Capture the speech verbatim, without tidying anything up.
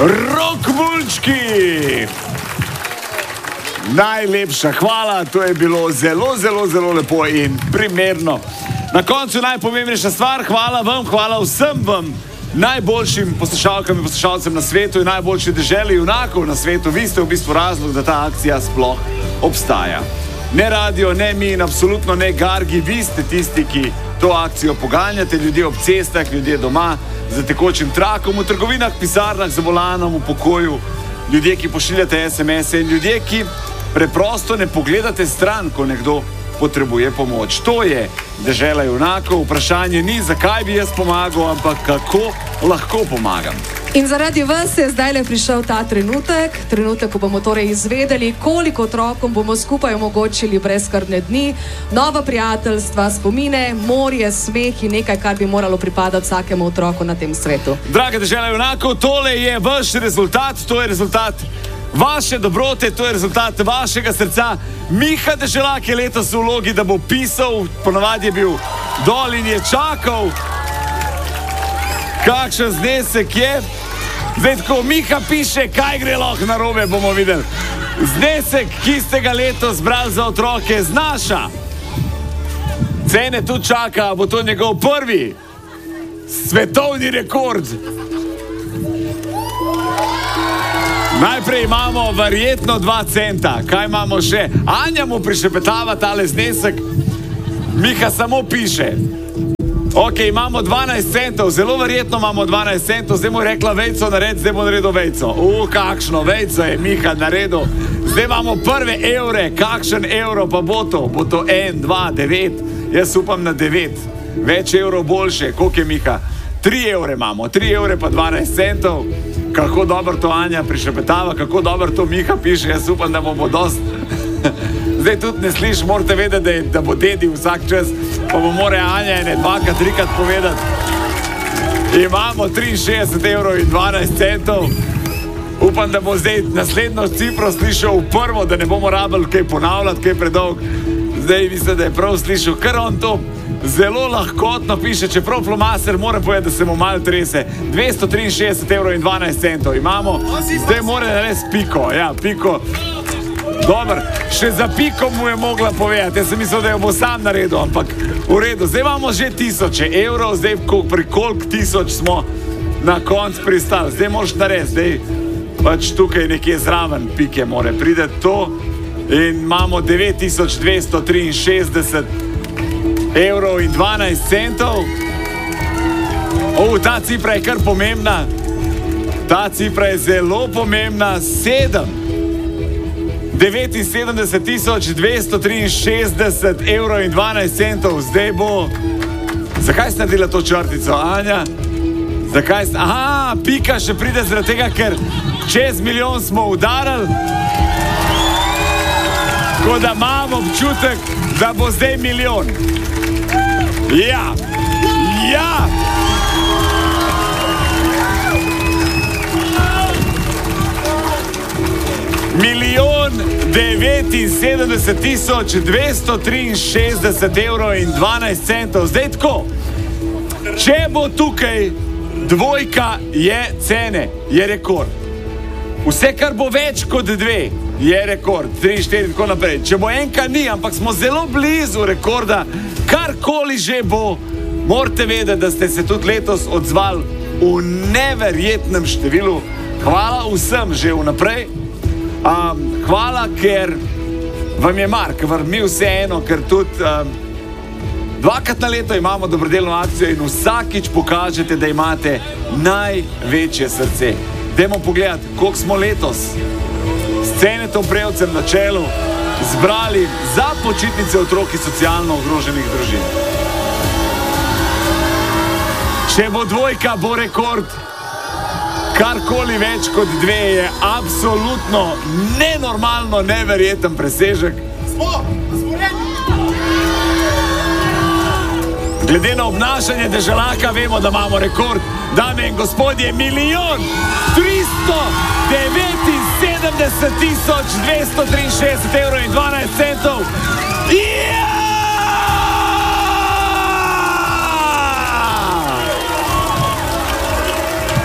Rokmulčki! Najlepša hvala, to je bilo zelo, zelo, zelo lepo in primerno. Na koncu najpomembnejša stvar, hvala vam, hvala vsem vam, najboljšim poslušalkam in poslušalcem na svetu in najboljši deželi junakov na svetu. Vi ste v bistvu razlog, da ta akcija sploh obstaja. Ne radio, ne mi in absolutno ne Gargi, vi ste tisti, ki to akcijo poganjate, ljudje ob cestah, ljudje doma, za tekočim trakom, v trgovinah, pisarnah, za volanom, v pokoju, ljudje, ki pošiljate es em ese in ljudje, ki preprosto ne pogledate stran, ko nekdo potrebuje pomoč. To je dežela junakov. Vprašanje ni, zakaj bi jaz pomagal, ampak kako lahko pomagam. In zaradi vas je zdaj le prišel ta trenutek, trenutek, ko bomo torej izvedeli, koliko otrokom bomo skupaj omogočili brezskrbne dni, nova prijateljstva, spomine, morje, smeh in nekaj, kar bi moralo pripadati vsakemu otroku na tem svetu. Draga dežela junakov, tole je vaš rezultat, to je rezultat vaše dobrote, to je rezultat vašega srca. Miha Deželak je letos v vlogi, da bo pisal, ponavadi je bil dol in je čakal, kakšen znesek je. Zdaj, ko Miha piše, kaj gre lahko narobe, bomo videli. Znesek, ki ste ga letos brali za otroke, znaša. Cene tu čaka, bo to njegov prvi svetovni rekord. Najprej imamo verjetno dva centa. Kaj imamo še? Anja mu prišepetava tale znesek. Miha samo piše. Ok, imamo dvanajst centov, zelo verjetno imamo dvanajst centov, zdaj mu je rekla vejco nared, zdaj bo naredil vejco. Uh, kakšno vejco je Miha naredil. Zdaj imamo prve evre, kakšen evro pa bo to? Bo to en, dva, devet, jaz upam na devet. Več evrov boljše, koliko je Miha? Tri evre imamo, tri evre pa dvanajst centov. Kako dobro to Anja prišepetava, kako dobro to Miha piše, jaz upam, da bomo dost. Zdaj tudi ne sliš, morate vedeti, da, je, da bo dedi vsak čas, pa bo more Anja ene dvakrat, trikrat povedati. Imamo triinšestdeset evrov in dvanajst centov. Upam, da bo zdaj naslednjo cifro slišal v prvo, da ne bomo rabili kaj ponavljati, kaj predolg. Zdaj mislim, da je prav slišal, ker on to zelo lahkotno piše, čeprav flomaster mora povedati, da se mu malo trese. dvesto triinšestdeset evrov in dvanajst centov imamo, zdaj mora narediti piko, ja, piko. Dobar, še za piko mu je mogla povedati, jaz sem mislil, da jo bo sam naredil, ampak v redu. Zdaj imamo že tisoče evrov, zdaj pri koliko tisoč smo na konc pristali. Zdaj moraš narediti, zdaj pač tukaj nekje zraven pike more prideti to in imamo devet tisoč dvesto triinšestdeset evrov in dvanajst centov. O, ta cifra je kar pomembna. Ta cifra je zelo pomembna. sedem. devetinsedemdeset tisoč dvesto triinšestdeset evrov in dvanajst centov. Zdaj bo... Zakaj ste naredila to črtico, Anja? Zakaj ste... Aha, pika še pride zaradi tega, ker čez milijon smo udarali. Tako da imam občutek, da bo zdaj milijon. Ja, ja. Milijon devetinsedemdeset tisoč dvesto triinšestdeset evrov in dvanajst centov. Zdaj tako, če bo tukaj dvojka, je cene, je rekord. Vse, kar bo več kot dve, je rekord. Tri, štiri, tako naprej. Če bo enka, ni, ampak smo zelo blizu rekorda. Karkoli že bo, morate vedeti, da ste se tudi letos odzvali v neverjetnem številu. Hvala vsem že vnaprej. Um, hvala, ker vam je mar, ker vam mi vseeno, ker tudi um, dvakrat na leto imamo dobrodelno akcijo in vsakič pokažete, da imate največje srce. Dajmo pogledati, koliko smo letos s Cenetom Prevcem na čelu zbrali za počitnice otrok iz socialno ogroženih družin. Če bo dvojka, bo rekord. Karkoli več kot dve je absolutno nenormalno, neverjeten presežek. Glede na obnašanje Deželaka vemo, da imamo rekord. Dame in gospodje, milijon tristo devetinsedemdeset tisoč dvesto triinšestdeset evrov in dvanajst centov. Yeah!